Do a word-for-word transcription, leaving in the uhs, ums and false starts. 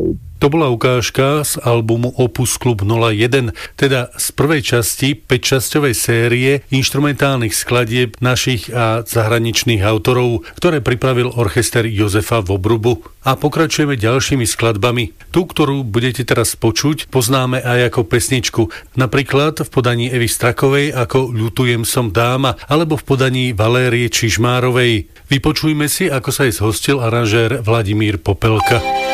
To bola ukážka z albumu Opus Klub nula jeden, teda z prvej časti päťčasťovej série inštrumentálnych skladieb našich a zahraničných autorov, ktoré pripravil orchester Jozefa Vobrubu. A pokračujeme ďalšími skladbami. Tú, ktorú budete teraz počuť, poznáme aj ako pesničku, napríklad v podaní Evy Strakovej ako Ľutujem som dáma, alebo v podaní Valérie Čižmárovej. Vypočujme si, ako sa jej zhostil aranžér Vladimír Popelka.